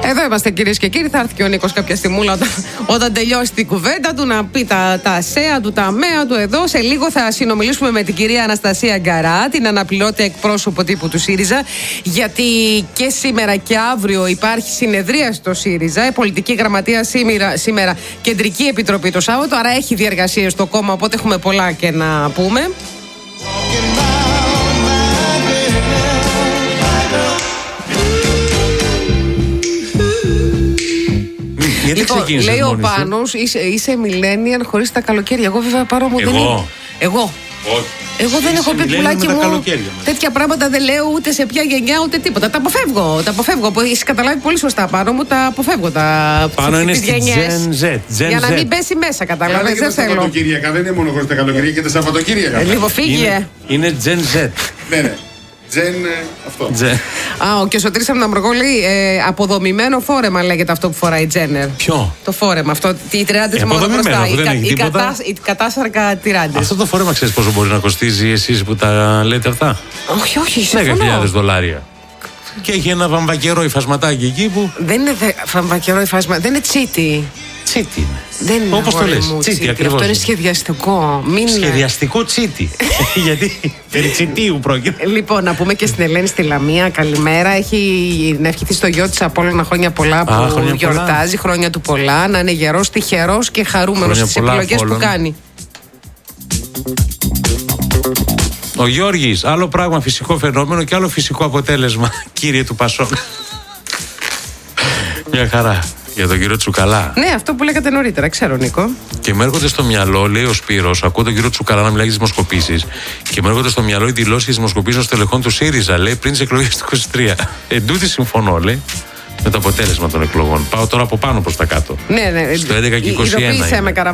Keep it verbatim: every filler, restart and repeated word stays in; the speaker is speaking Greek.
Εδώ είμαστε, κυρίες και κύριοι. Θα έρθει και ο Νίκος κάποια στιγμούλα όταν, όταν τελειώσει την κουβέντα του, να πει τα, τα ΣΕΑ του, τα ΜΕΑ του. Εδώ σε λίγο θα συνομιλήσουμε με την κυρία Αναστασία Γκαρά, την αναπληρώτη εκπρόσωπο τύπου του ΣΥΡΙΖΑ, γιατί και σήμερα και αύριο υπάρχει συνεδρία στο ΣΥΡΙΖΑ. Η πολιτική γραμματεία σήμερα, σήμερα κεντρική επιτροπή το Σάββατο. Άρα έχει διεργασίες στο κόμμα, οπότε έχουμε πολλά και να πούμε. Λοιπόν, λέει ο Πάνος, είσαι, είσαι millennial χωρίς τα καλοκαίρια. Εγώ βέβαια πάρω μου δεν είμαι. Εγώ. Όχι. Εγώ δεν έχω πει πουλάκι μου τέτοια πράγματα, δεν λέω ούτε σε ποια γενιά ούτε τίποτα. Τα αποφεύγω. Τα αποφεύγω. Έχει καταλάβει πολύ σωστά πάνω μου, τα αποφεύγω. Τα Πάνω είναι στη Gen Z. Gen για Z. να μην πέσει μέσα, καταλάβει. Δεν θέλω. Σαββατοκύριακα δεν είναι μόνο χωρίς τα καλοκαίρια και τα Σαββατοκύριακα. Ε, λίγο φύγε. Είναι, είναι Gen Z. Ναι, ναι. Τζεν, αυτό. Gen. Α, και ο Σωτήρης Αμναμοργό λέει ε, αποδομημένο φόρεμα λέγεται αυτό που φοράει η Τζένερ. Ποιο? Το φόρεμα, αυτό, οι τριάντες ε, μόνο μπροστά. Οι, κα, οι, κατά, οι κατάσαρκα τριάντες. Αυτό το φόρεμα ξέρεις πόσο μπορεί να κοστίζει εσείς που τα λέτε αυτά? Όχι, όχι, συμφωνώ. δέκα χιλιάδες δολάρια. Και έχει ένα βαμβακερό υφασματάκι εκεί που. Δεν είναι δε, βαμβακερό υφάσμα, δεν είναι τσίτι. Τσίτι είναι. Δεν είναι. Όπως το λες, τσίτι ακριβώς. Αυτό είναι σχεδιαστικό. Μην σχεδιαστικό τσίτι. Γιατί περί τσιτίου πρόκειται. Λοιπόν, να πούμε και στην Ελένη στη Λαμία, καλημέρα. Έχει να ευχηθεί στο γιο της Απόλλωνα χρόνια πολλά που Α, χρόνια γιορτάζει, πολλά. Χρόνια του πολλά. Να είναι γερός, τυχερός και χαρούμενος στις επιλογές που κάνει. Ο Γιώργης, άλλο πράγμα φυσικό φαινόμενο και άλλο φυσικό αποτέλεσμα, κύριε του Πασόκ. Μια χαρά. Για τον κύριο Τσουκαλά. Ναι, αυτό που λέγατε νωρίτερα, ξέρω, Νίκο. Και μου έρχονται στο μυαλό, λέει ο Σπύρος, ακούω τον κύριο Τσουκαλά να μιλάει για τις δημοσκοπήσεις. Και μου έρχονται στο μυαλό οι δηλώσεις της δημοσκοπήσεις των στελεχών του ΣΥΡΙΖΑ, λέει, πριν τις εκλογές του είκοσι τρία. Εν τούτη συμφωνώ, λέει, με το αποτέλεσμα των εκλογών. Πάω τώρα από πάνω προς τα κάτω. Ναι, ναι. Στο έντεκα και είκοσι ένα.